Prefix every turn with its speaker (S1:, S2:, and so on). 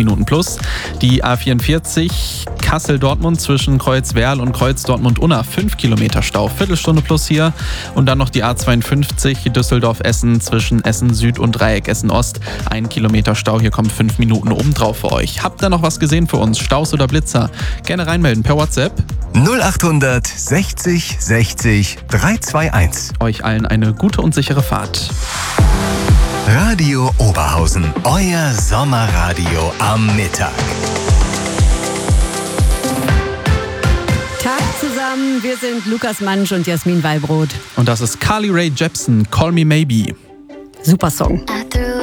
S1: Minuten plus. Die A44 Kassel-Dortmund zwischen Kreuzwerl und Kreuz-Dortmund-Unna 5 Kilometer Stau, Viertelstunde plus hier. Und dann noch die A52 Düsseldorf-Essen zwischen Essen-Süd und Dreieck Essen-Ost. 1 Kilometer Stau, hier kommen 5 Minuten obendrauf für euch. Habt ihr noch was gesehen für uns? Staus oder Blitzer? Gerne reinmelden per WhatsApp.
S2: 0800 60 60 321.
S1: Euch allen eine gute und sichere Fahrt.
S2: Radio Oberhausen, euer Sommerradio am Mittag.
S3: Tag zusammen, wir sind Lukas Mansch und Jasmin Wallbrot.
S1: Und das ist Carly Rae Jepsen, Call Me Maybe.
S3: Super Song.